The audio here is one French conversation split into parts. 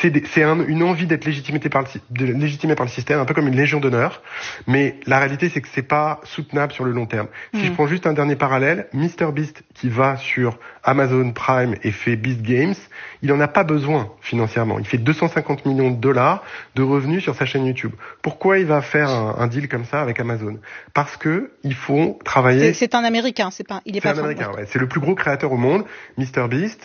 une envie d'être légitimé par le système, un peu comme une légion d'honneur. Mais la réalité, c'est que c'est pas soutenable sur le long terme. Si je prends juste un dernier parallèle, MrBeast qui va sur Amazon Prime et fait Beast Games, il en a pas besoin financièrement. Il fait 250 millions de dollars de revenus sur sa chaîne YouTube. Pourquoi il va faire un deal comme ça avec Amazon? Parce que il faut travailler. C'est un Américain, il est pas un Américain. Ouais. C'est le plus gros créateur au monde, MrBeast.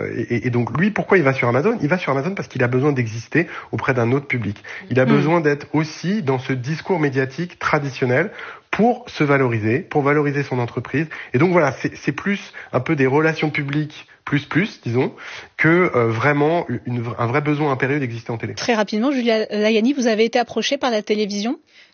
Et donc lui, pourquoi il va sur Amazon? Il va sur Amazon parce qu'il a besoin d'exister auprès d'un autre public. Il a besoin d'être aussi dans ce discours médiatique traditionnel pour se valoriser, pour valoriser son entreprise. Et donc voilà, c'est plus un peu des relations publiques plus, disons, que vraiment un vrai besoin impérieux d'exister en télé. Très rapidement, Julia Lagani, vous avez été approchée par la télévision?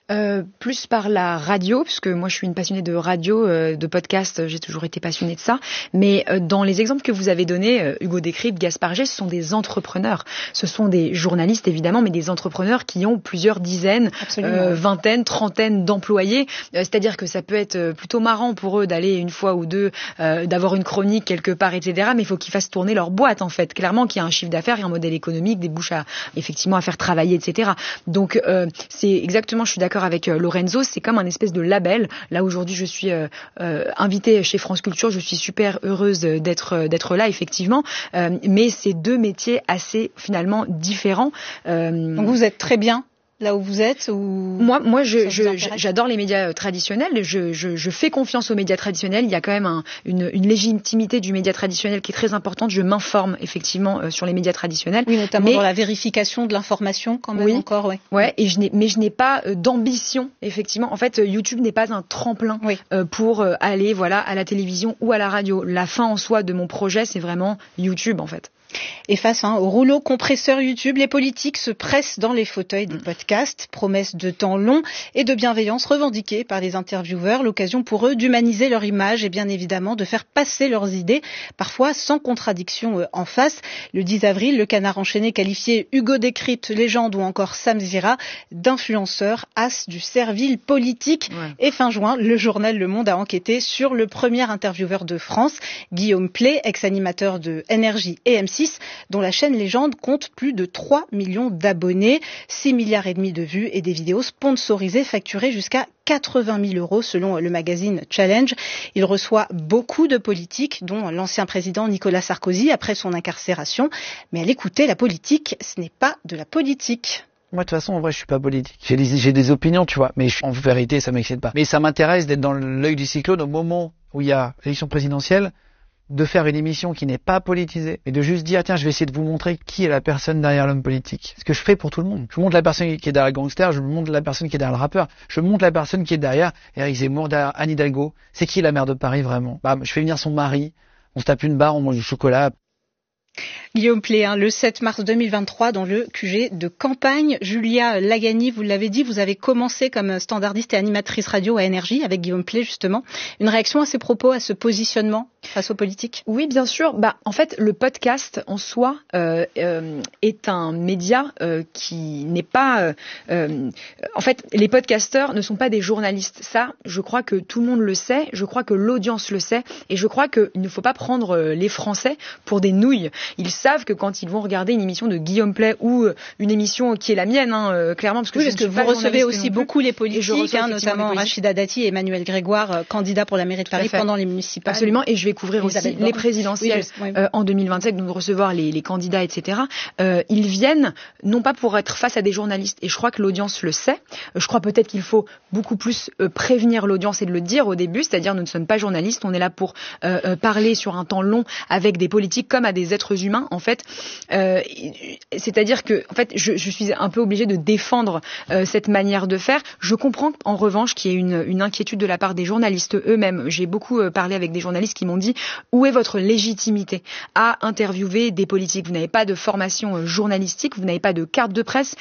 Plus par la radio, puisque moi je suis une passionnée de radio, de podcast, j'ai toujours été passionnée de ça. Mais dans les exemples que vous avez donnés, Hugo Décrypte, Gaspard G, ce sont des entrepreneurs. Ce sont des journalistes évidemment, mais des entrepreneurs qui ont plusieurs dizaines, vingtaines, trentaines d'employés. C'est-à-dire que ça peut être plutôt marrant pour eux d'aller une fois ou deux, d'avoir une chronique quelque part, etc. Mais il faut qu'ils fassent tourner leur boîte en fait. Clairement qu'il y a un chiffre d'affaires, il y a un modèle économique, des bouches à faire travailler, etc. Donc c'est exactement, je suis d'accord avec Lorenzo, c'est comme un espèce de label. Là aujourd'hui je suis invitée chez France Culture, je suis super heureuse d'être là effectivement, mais c'est deux métiers assez finalement différents. Donc vous êtes très bien là où vous êtes, ou moi j'adore les médias traditionnels, je fais confiance aux médias traditionnels. Il y a quand même une légitimité du média traditionnel qui est très importante. Je m'informe effectivement sur les médias traditionnels, oui, notamment dans la vérification de l'information quand même. Encore et je n'ai pas d'ambition effectivement. En fait, YouTube n'est pas un tremplin pour aller à la télévision ou à la radio. La fin en soi de mon projet, c'est vraiment YouTube en fait. Et face au rouleau compresseur YouTube, les politiques se pressent dans les fauteuils des podcasts, promesses de temps long et de bienveillance revendiquées par les intervieweurs, l'occasion pour eux d'humaniser leur image et bien évidemment de faire passer leurs idées, parfois sans contradiction en face. Le 10 avril, le Canard enchaîné qualifiait Hugo Décrypte, légende, ou encore Sam Zira d'influenceurs, as du servile politique. Et fin juin, le journal Le Monde a enquêté sur le premier intervieweur de France, Guillaume Pley, ex-animateur de Énergie et M6, dont la chaîne Légende compte plus de 3 millions d'abonnés, 6 milliards et demi de vues et des vidéos sponsorisées facturées jusqu'à 80 000 € selon le magazine Challenge. Il reçoit beaucoup de politiques, dont l'ancien président Nicolas Sarkozy après son incarcération. Mais à l'écouter, la politique, ce n'est pas de la politique. Moi, de toute façon, en vrai, je suis pas politique. J'ai des opinions, tu vois, mais en vérité, ça m'excite pas. Mais ça m'intéresse d'être dans l'œil du cyclone au moment où il y a l'élection présidentielle, de faire une émission qui n'est pas politisée, et de juste dire, tiens, je vais essayer de vous montrer qui est la personne derrière l'homme politique. Ce que je fais pour tout le monde. Je montre la personne qui est derrière le gangster, je montre la personne qui est derrière le rappeur, je montre la personne qui est derrière Éric Zemmour, derrière Anne Hidalgo. C'est qui la maire de Paris, vraiment? Je fais venir son mari, on se tape une barre, on mange du chocolat. Guillaume Pley, le 7 mars 2023 dans le QG de campagne. Julia Lagani, vous l'avez dit, vous avez commencé comme standardiste et animatrice radio à Énergie avec Guillaume Pley justement. Une réaction à ces propos, à ce positionnement face aux politiques? Oui, bien sûr. En fait, le podcast en soi est un média qui n'est pas... en fait, les podcasteurs ne sont pas des journalistes. Ça, je crois que tout le monde le sait. Je crois que l'audience le sait. Et je crois qu'il ne faut pas prendre les Français pour des nouilles. Ils savent que quand ils vont regarder une émission de Guillaume Pley ou une émission qui est la mienne, clairement, parce que vous recevez aussi beaucoup les politiques, notamment Rachida Dati et Emmanuel Grégoire, candidats pour la mairie de Paris pendant les municipales. Absolument, et je vais couvrir aussi les présidentielles en 2027, donc recevoir les candidats, etc. Ils viennent non pas pour être face à des journalistes, et je crois que l'audience le sait. Je crois peut-être qu'il faut beaucoup plus prévenir l'audience et de le dire au début, c'est-à-dire nous ne sommes pas journalistes, on est là pour parler sur un temps long avec des politiques comme à des êtres humains, en fait. C'est-à-dire que, en fait, je suis un peu obligée de défendre cette manière de faire. Je comprends en revanche qu'il y ait une inquiétude de la part des journalistes eux-mêmes. J'ai beaucoup parlé avec des journalistes qui m'ont dit où est votre légitimité à interviewer des politiques? Vous n'avez pas de formation journalistique, vous n'avez pas de carte de presse.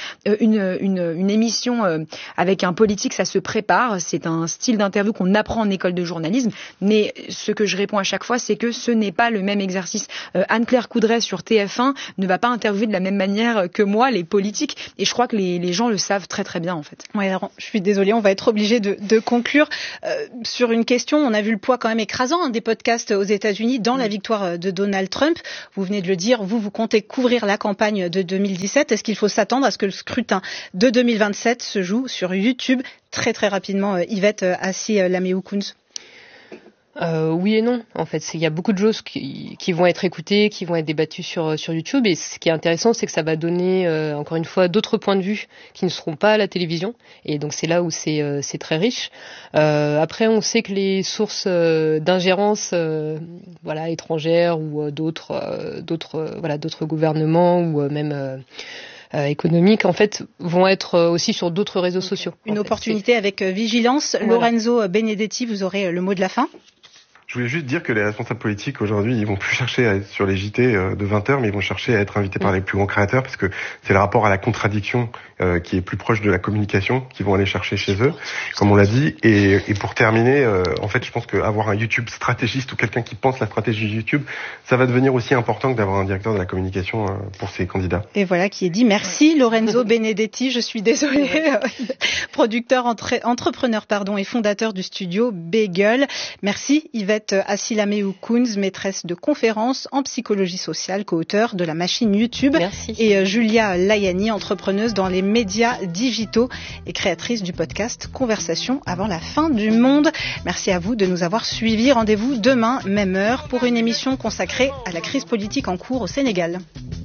Une émission avec un politique, ça se prépare. C'est un style d'interview qu'on apprend en école de journalisme. Mais ce que je réponds à chaque fois, c'est que ce n'est pas le même exercice. Anne-Claire Coudray sur TF1 ne va pas interviewer de la même manière que moi les politiques, et je crois que les gens le savent très très bien en fait. Oui, alors, je suis désolée, on va être obligé de conclure sur une question. On a vu le poids quand même écrasant des podcasts podcast aux États-Unis dans la victoire de Donald Trump. Vous venez de le dire, vous comptez couvrir la campagne de 2017. Est-ce qu'il faut s'attendre à ce que le scrutin de 2027 se joue sur YouTube? Très très rapidement, Yvette Assi-Lameou-Kounz. Oui et non. En fait, il y a beaucoup de choses qui vont être écoutées, qui vont être débattues sur YouTube. Et ce qui est intéressant, c'est que ça va donner, encore une fois, d'autres points de vue qui ne seront pas à la télévision. Et donc, c'est là où c'est très riche. Après, on sait que les sources d'ingérence, étrangères ou d'autres gouvernements ou même économiques, en fait, vont être aussi sur d'autres réseaux sociaux. Une opportunité avec vigilance. Voilà. Lorenzo Benedetti, vous aurez le mot de la fin. Je voulais juste dire que les responsables politiques aujourd'hui, ils vont plus chercher à être sur les JT de 20h, mais ils vont chercher à être invités par les plus grands créateurs, parce que c'est le rapport à la contradiction qui est plus proche de la communication qu'ils vont aller chercher chez eux, comme on l'a dit. Et pour terminer, en fait, je pense qu'avoir un YouTube stratégiste ou quelqu'un qui pense la stratégie YouTube, ça va devenir aussi important que d'avoir un directeur de la communication pour ces candidats. Et voilà qui est dit. Merci Lorenzo Benedetti, je suis désolée, producteur, entrepreneur et fondateur du studio Bagel. Merci Yvette Assi-Lameou-Kounz, maîtresse de conférences en psychologie sociale, co-auteur de la machine YouTube. Merci. Et Julia Layani, entrepreneuse dans les médias digitaux et créatrice du podcast Conversation avant la fin du monde. Merci à vous de nous avoir suivis. Rendez-vous demain, même heure, pour une émission consacrée à la crise politique en cours au Sénégal.